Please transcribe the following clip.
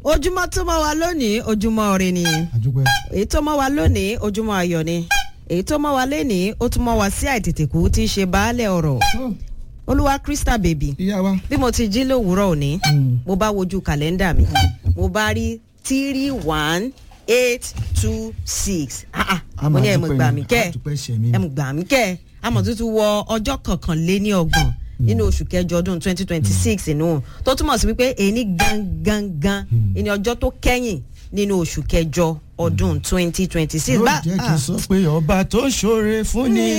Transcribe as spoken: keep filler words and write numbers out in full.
ojúmọ́ tó mọ́ wa lónìí ojúmọ́ ire ni èyí tó mọ́ wa lónìí ojúmọ́ ayọ̀ ni èyí tó mọ́ wa lénìí ó tún mọ́ wa sí àìtètèkú tí í ṣe baálẹ̀ ọ̀rọ̀ olúwa Crystal baby bí mo ti jí lówùúrọ̀ òní mo bá wojú kàlẹ́ndà mi mo bá rí three one eight two six mo ní ẹ̀mú gbà mí kẹ́ ẹ̀mú gbà mí kẹ́ àmọ́ tuntun wọ ọjọ́ kọkànléní ọgbọ̀n nínú oṣù kẹjọ ọdún twenty twenty six inú tó túmọ̀ sí wípé èyí gangan ní ọjọ́ tó kẹ́yìn nínú oṣù kẹjọ ọdún twenty twenty six. yóò jẹ́ kí n sọ pé ọba tó ṣoore fún ni.